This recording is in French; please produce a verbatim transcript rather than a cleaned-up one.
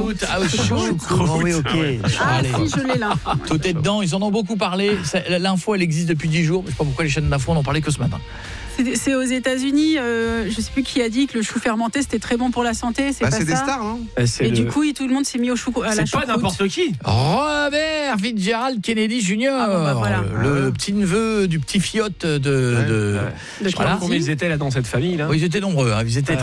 choucroute. Ah, choucroute. Oh, oui, ok. Ah Allez. si, je l'ai là. Tout est dedans, ils en ont beaucoup parlé. Ça, l'info, elle existe depuis dix jours. Je sais pas pourquoi les chaînes d'info n'en parlaient que ce matin. C'est, c'est aux États-Unis. Euh, je sais plus qui a dit que le chou fermenté c'était très bon pour la santé. C'est Bah, pas c'est des ça. stars, non? C'est Et le... du coup, il- tout le monde s'est mis au chou, à la C'est pas choucroute. n'importe qui. Robert Fitzgerald Kennedy Junior, Ah bon, bah voilà. le petit neveu du petit fiotte de. de... Ouais. De Voilà. Combien ils étaient là dans cette famille là? Oui, ils étaient nombreux, hein. Ils étaient